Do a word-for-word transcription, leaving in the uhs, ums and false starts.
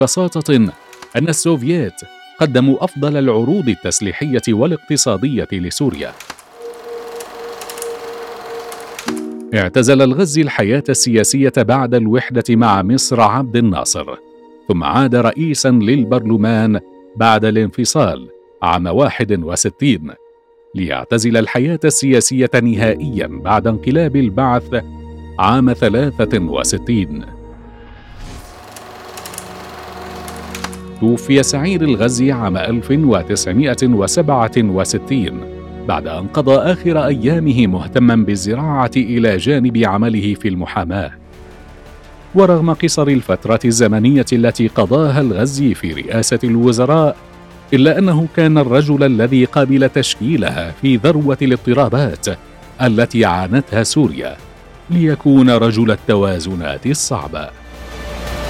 ببساطة أن السوفييت قدموا أفضل العروض التسليحية والاقتصادية لسوريا. اعتزل الغزي الحياة السياسية بعد الوحدة مع مصر عبد الناصر، ثم عاد رئيسا للبرلمان بعد الانفصال عام واحد وستين، ليعتزل الحياة السياسية نهائيا بعد انقلاب البعث عام ثلاثة وستين. توفي سعيد الغزي عام ألف وتسعمائة وسبعة وستين بعد أن قضى آخر أيامه مهتما بالزراعة إلى جانب عمله في المحاماة. ورغم قصر الفترة الزمنية التي قضاها الغزي في رئاسة الوزراء، إلا أنه كان الرجل الذي قابل تشكيلها في ذروة الاضطرابات التي عانتها سوريا، ليكون رجل التوازنات الصعبة.